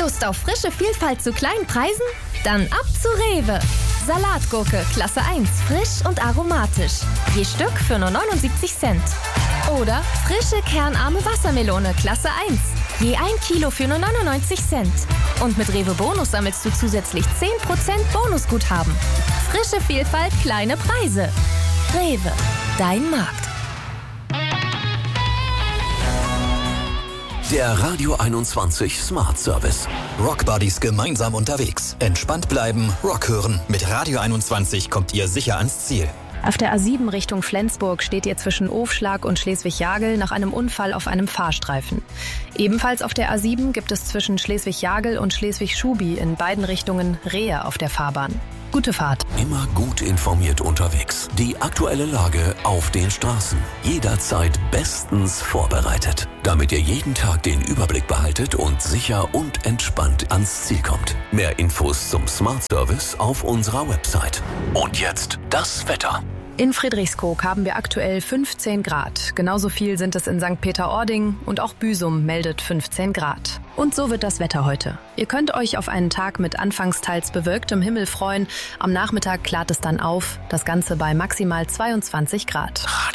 Lust auf frische Vielfalt zu kleinen Preisen? Dann ab zu Rewe. Salatgurke Klasse 1, frisch und aromatisch. Je Stück für nur 79 Cent. Oder frische kernarme Wassermelone Klasse 1. Je 1 Kilo für nur 99 Cent. Und mit Rewe Bonus sammelst du zusätzlich 10% Bonusguthaben. Frische Vielfalt, kleine Preise. Rewe, dein Markt. Der Radio 21 Smart Service. Rock Buddies gemeinsam unterwegs. Entspannt bleiben, Rock hören. Mit Radio 21 kommt ihr sicher ans Ziel. Auf der A7 Richtung Flensburg steht ihr zwischen Ofschlag und Schleswig-Jagel nach einem Unfall auf einem Fahrstreifen. Ebenfalls auf der A7 gibt es zwischen Schleswig-Jagel und Schleswig-Schubi in beiden Richtungen Rehe auf der Fahrbahn. Gute Fahrt. Immer gut informiert unterwegs. Die aktuelle Lage auf den Straßen. Jederzeit bestens vorbereitet. Damit ihr jeden Tag den Überblick behaltet und sicher und entspannt ans Ziel kommt. Mehr Infos zum Smart Service auf unserer Website. Und jetzt das Wetter. In Friedrichskoog haben wir aktuell 15 Grad. Genauso viel sind es in St. Peter-Ording und auch Büsum meldet 15 Grad. Und so wird das Wetter heute. Ihr könnt euch auf einen Tag mit anfangs teils bewölktem Himmel freuen. Am Nachmittag klart es dann auf. Das Ganze bei maximal 22 Grad.